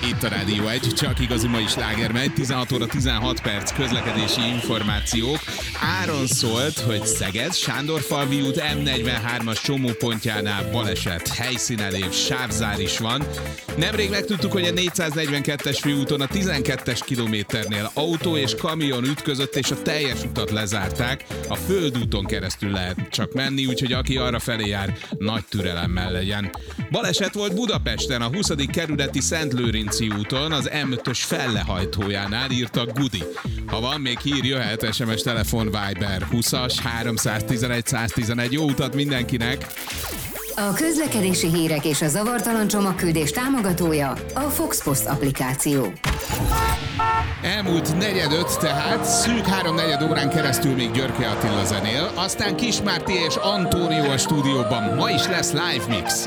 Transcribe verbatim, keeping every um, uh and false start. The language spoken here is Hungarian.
Itt a Rádió egy, csak igazi mai sláger megy, tizenhat óra tizenhat perc közlekedési információk. Áron szólt, hogy Szeged, Sándorfalvi út em negyvenhármas csomópontjánál baleset, helyszínelés, sávzár is van. Nemrég megtudtuk, hogy a négyszáznegyvenkettes főúton a tizenkettes kilométernél autó és kamion ütközött, és a teljes utat lezárták. A földúton keresztül lehet csak menni, úgyhogy aki arra felé jár, nagy türelemmel legyen. Baleset volt Budapesten, a huszadik kerületi Szentlőrinci úton, az em ötös fellehajtójánál, írta Gudi. Ha van még hír, jöhet es em es, telefon, Viber húszas háromszáztizenegy száztizenegy. Jó utat mindenkinek! A közlekedési hírek és a zavartalan csomagküldés támogatója a Fox Post applikáció. Elmúlt negyedöt, tehát szűk háromnegyed órán keresztül még Györke Attila zenél, aztán Kis Márti és Antónió a stúdióban. Ma is lesz live mix.